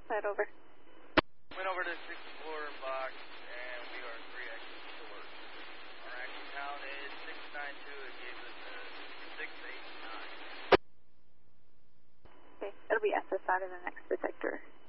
side, over. Went over to 6th floor box, and we are 3 exits short. Our actual count is 692. It gave us a 689. Okay, it'll be SS out of the next detector.